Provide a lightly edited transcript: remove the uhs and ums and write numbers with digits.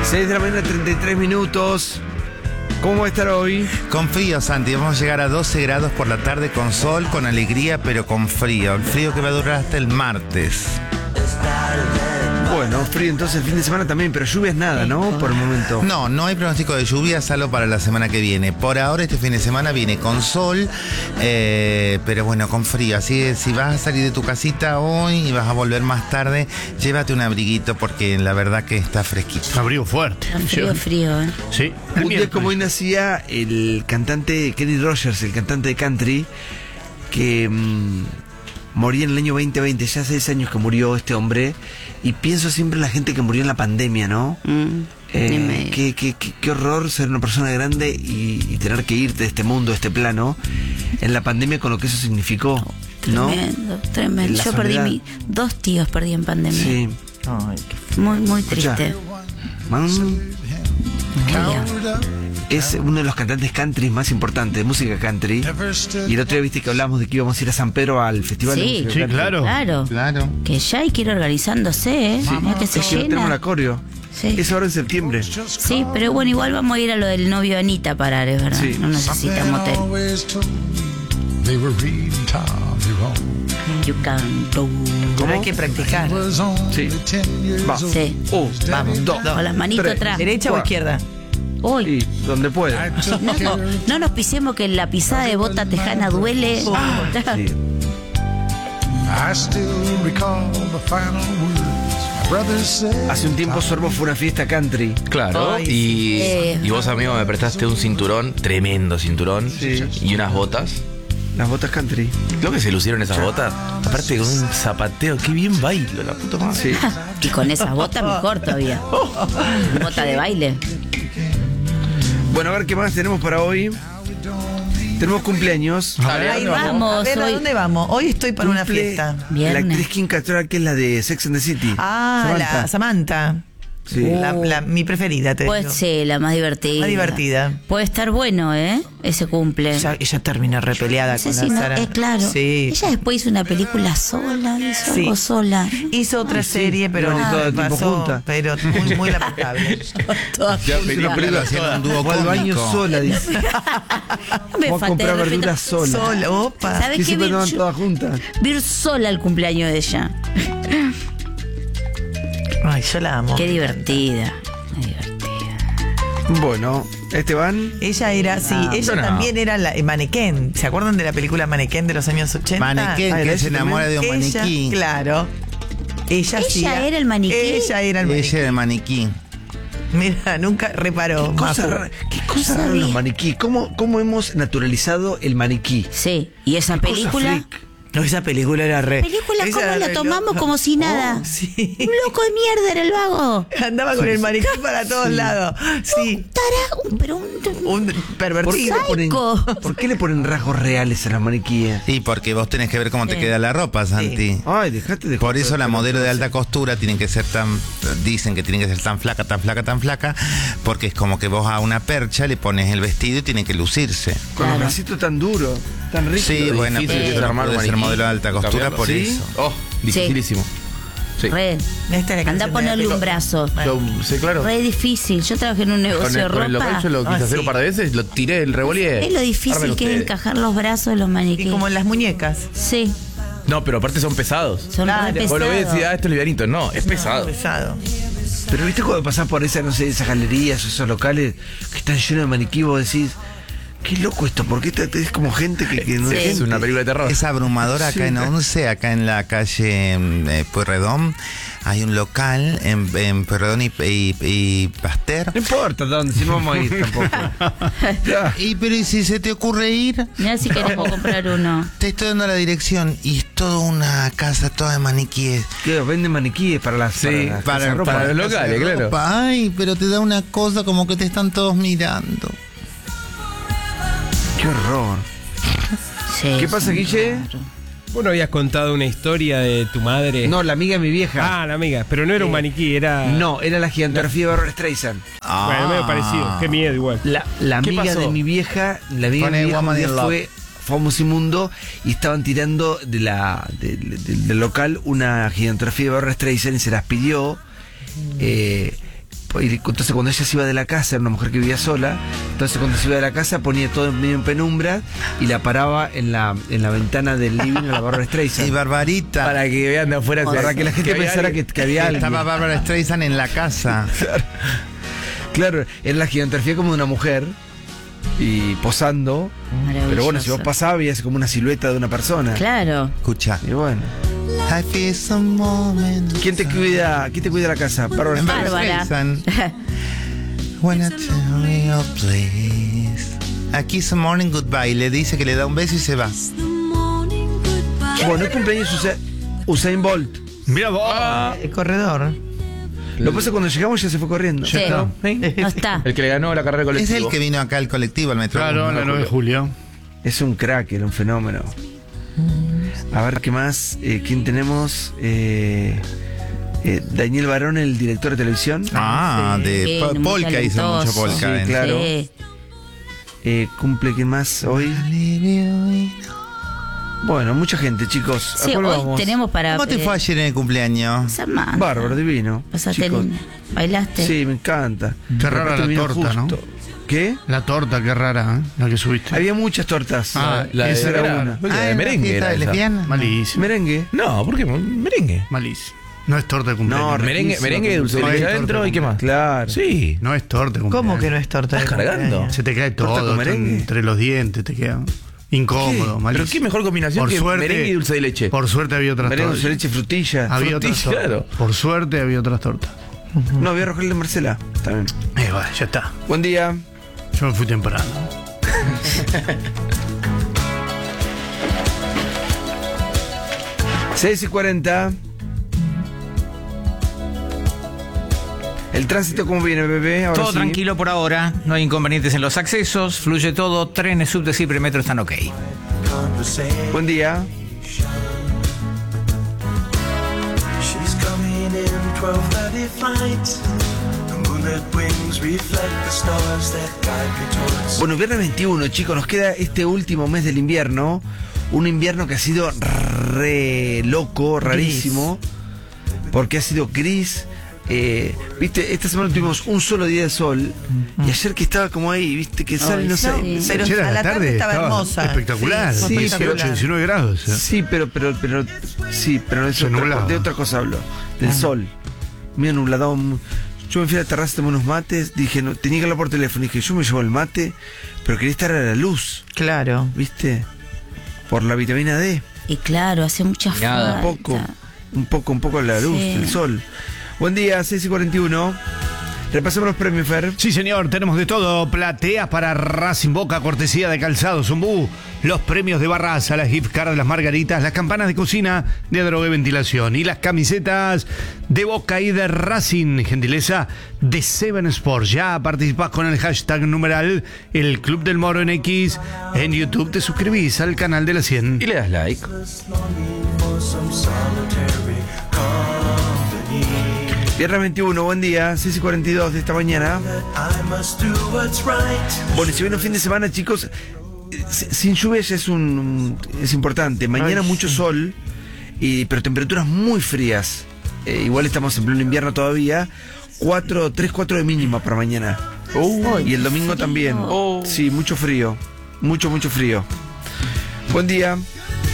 6 de la mañana, 33 minutos. ¿Cómo va a estar hoy? Con frío, Santi. Vamos a llegar a 12 grados por la tarde con sol, con alegría, pero con frío. El frío que va a durar hasta el martes. Bueno, frío entonces el fin de semana también, pero lluvias nada, ¿no? Por el momento. No hay pronóstico de lluvia, salvo para la semana que viene. Por ahora este fin de semana viene con sol, pero bueno, con frío. Así que si vas a salir de tu casita hoy y vas a volver más tarde, llévate un abriguito porque la verdad que está fresquito. Frío fuerte. Frío, ¿eh? Sí. Un día como hoy nacía el cantante Kenny Rogers, el cantante de country, que moría en el año 2020, ya hace 10 años que murió este hombre, y pienso siempre en la gente que murió en la pandemia, ¿no? Qué horror ser una persona grande y tener que irte de este mundo, de este plano, en la pandemia con lo que eso significó, ¿no? Tremendo. Yo perdí dos tíos en pandemia. Sí. Ay, muy triste. Es uno de los cantantes country más importantes, de música country. Y el otro día viste que hablamos de que íbamos a ir a San Pedro al festival de música country. Claro. Que ya hay que ir organizándose, ¿eh? Sí. Que se llena. Tenemos la coreo. Sí. Es ahora en septiembre. Sí, pero bueno, igual vamos a ir a lo del novio de Anita a parar, es verdad. Sí. No necesitamos hotel. You can do. Pero hay que practicar. Sí. Va. Sí. Vamos. Dos. Con las manitos Tres. atrás. ¿Derecha o izquierda? Uy. Y donde pueda. No nos pisemos que la pisada de bota tejana duele. Sí. Hace un tiempo Sorbo fue una fiesta country. Claro, Ay, y vos, amigo, me prestaste un cinturón, tremendo cinturón, Sí. y unas botas. Las botas country. Creo que se lucieron esas botas. Aparte con un zapateo, qué bien bailo, la puta madre. Sí. Y con esas botas mejor todavía. Bota de baile. Bueno, a ver qué más tenemos para hoy. Tenemos cumpleaños. Ahí vamos, A ver, ¿a hoy- dónde vamos? Hoy estoy para una Cumple fiesta. La Viernes. actriz Kim Cattrall, que es la de Sex and the City. La Samantha. Sí. Mi preferida, te Pues digo. sí, la más divertida. Más divertida. Puede estar bueno, ¿eh? Ese cumple. Ella termina repeleada No sé con si la no, Sara. claro. Sí. Ella después hizo una película sola, hizo Sí. algo sola. Hizo otra serie, pero Iban todo el tiempo pasó, juntas. pero muy lamentable. Toda Hizo una película haciendo un dúo Fue al baño cómico. sola, dice. Me Vamos a falta comprar de respeto. verduras sola. Sola, opa. ¿Sabes Que qué? siempre estaban todas juntas. Vir sola el cumpleaños de ella. Ay, yo la amo. Qué divertida. Qué divertida. Bueno, Esteban. Ella era, ella no. también era la Mannequin. ¿Se acuerdan de la película Mannequin de los años 80? Manequén Ah, que ¿era se ella enamora de un Ella, maniquí. claro. Ella era el maniquí. Ella era el maniquí. Ella era el maniquí. Mira, nunca reparó. Qué cosa rara los maniquí. ¿Cómo hemos naturalizado el maniquí? Sí, y esa Qué cosa película. freak. No, esa película era re. ¿Cómo la tomamos como si nada? Sí. Un loco de mierda era el vago. Andaba con el maniquí para todos lados. Sí. Pero Un ¿Por qué, pervertido. ¿Por qué le ponen rasgos reales a las maniquíes? Sí, porque vos tenés que ver cómo te queda la ropa, Santi. Ay, dejate de Por joder, eso la pero- modelo de alta costura tienen que ser dicen que tienen que ser tan flaca, porque es como que vos a una percha le pones el vestido y tiene que lucirse. Con los bracitos tan duros, tan ricos. Sí, bueno, difícil pero que es armar puede un ser maniquí, modelo de alta costura cambiarlo. por ¿Sí? eso. Oh, dificilísimo. Sí. re. Esta es la Anda a canción de ponerle la un brazo. Sí, claro. Re difícil. Yo trabajé en un negocio Con de el ropa. local yo lo quise hacer sí. un par de veces, lo tiré el revolvié. Es lo difícil Armen que es ustedes. encajar los brazos de los Y maniquíes. como en las muñecas. Sí, No, pero aparte son pesados. son Claro. re Vos lo ves y pesados. decís, esto es livianito. No, es pesado. Pesado. Pero viste cuando pasás por esas, no sé, esas galerías, esos locales que están llenos de maniquí, vos decís, qué loco esto, porque es como gente que no Sí. es Es gente. una película de terror. Es abrumador acá en 11, acá en la calle Pueyrredón. Hay un local en Pueyrredón y Pasteur. No importa dónde, si no vamos a ir tampoco. Ya. Pero ¿y si se te ocurre ir? Mirá si queremos comprar uno. Te estoy dando la dirección y es toda una casa toda de maniquíes. ¿Qué? ¿Venden maniquíes para las Sí, para la ropa? para los locales, claro. Ropa. Ay, pero te da una cosa como que te están todos mirando. Qué horror. Sí, ¿Qué pasa, son Guille? raros. Vos no habías contado una historia de tu madre. No, la amiga de mi vieja. Ah, la amiga. Pero no era un maniquí, era. No, era la gigantografía de Barbra Streisand. Bueno, medio parecido. Qué miedo igual. La ¿Qué amiga pasó? de mi vieja, la amiga Pone de mi vieja Woman un día in Love. fue Famoso y Mundo y estaban tirando del local una gigantografía de Barbra Streisand y se las pidió. entonces cuando ella se iba de la casa, era una mujer que vivía sola, entonces cuando se iba de la casa ponía todo medio en penumbra y la paraba en la ventana del living a la Bárbara Streisand. Y Barbarita. Para que vean de afuera. Para que la gente había pensara alguien. que había alguien. Estaba Bárbara Streisand en la casa. Claro, era la gigantografía como de una mujer y posando. Pero bueno, si vos pasabas, veías como una silueta de una persona. Claro. Escucha. Y bueno. Life is a moment. ¿Quién te cuida la casa? Bárbara. Bárbara. Streisand. Wanna tell me a place. Aquí es morning goodbye. Le dice que le da un beso y se va. Bueno, el cumpleaños Usain Bolt. Mira vos. El corredor. Lo que pasa es que cuando llegamos ya se fue corriendo. Sí. No está. El que le ganó la carrera Es colectiva. el que vino acá al colectivo, al metro. Claro, la 9 de julio. Es un crack, era un fenómeno. A ver qué más. ¿Quién tenemos? Daniel Barón, el director de televisión. Ah, de Sí, muy polka, hizo mucho talentoso. polka. Sí, él. claro. Sí. Cumple quién más hoy. Bueno, mucha gente, chicos. ¿A Sí, cuál hoy vamos? tenemos para. ¿Cómo te fue ayer en el cumpleaños? Samantha. Bárbaro, divino. Pasaste Chicos. linda. ¿Bailaste? Sí, me encanta. Qué rara Aparte la vino torta, ¿no? ¿Qué? La torta, qué rara, ¿eh? La que subiste. Había muchas tortas. La esa de era una. La de ¿en la merengue fiesta era de esa. lesbiana? Malísimo. Merengue. No, ¿por qué? Merengue. Malísimo. No es torta de cumpleaños. No, Merengue, merengue, dulce de No hay leche torta adentro y qué más. Claro. Sí. No es torta de cumpleaños. ¿Cómo que no es torta de ¿Estás cargando? cumpleaños? Se te cae ¿Torta todo con merengue? entre los dientes, te queda incómodo, Pero malísimo. qué mejor combinación Por que suerte, merengue y dulce de leche. Por suerte había otras Merengue, dulce de tortas. leche, frutilla. Había otras frutilla, tortas. claro. Por suerte había otras tortas. No, voy a Rogelio de Marcela. También. Bueno, ya está. Buen día. Yo me fui temprano. Seis y 40. ¿El tránsito cómo viene, bebé? Ahora Todo sí. tranquilo por ahora, no hay inconvenientes en los accesos, fluye todo, trenes, subtes y premetro están ok. Buen día. She's coming in 12:30 flight. The moonlit wings reflect the stars that guide me towards. Bueno, viernes 21, chicos, nos queda este último mes del invierno. Un invierno que ha sido re loco, rarísimo. Porque ha sido gris. Viste, esta semana tuvimos un solo día de sol. Y ayer que estaba como ahí, viste, que sale, no sé. sí. Pero Ayer a la tarde estaba hermosa. Espectacular. Sí, Sí, 18, 19 grados. Sí, pero es Se nublaba. de otra cosa hablo. Del sol. Medio nublado. Yo me fui a la terraza, tomé unos mates. Dije, no, tenía que hablar por teléfono. Dije, yo me llevo el mate, pero quería estar a la luz, Claro. ¿viste? Por la vitamina D. Y claro, hace mucha falta. Un poco la luz, Sí. el sol. Buen día, 6 y 41. Repasemos los premios, Fer. Sí, señor, tenemos de todo. Plateas para Racing Boca, cortesía de Calzado Zumbú. Los premios de Barraza, las gift cards de las Margaritas, las campanas de cocina de Droga y Ventilación. Y las camisetas de Boca y de Racing, gentileza de Seven Sports. Ya participás con el hashtag numeral El Club del Moro en X. En YouTube te suscribís al canal de la 100. Y le das like. Longing for some solitary company. Viernes 21, buen día, 6 y 42 de esta mañana. I must do what's right. Bueno, si viene un fin de semana, chicos, sin lluvia ya es importante. Mañana mucho sol, pero temperaturas muy frías. Igual estamos en pleno invierno todavía. 3, 4 de mínima para mañana. Y el domingo también. Sí, mucho frío. Mucho frío. Buen día.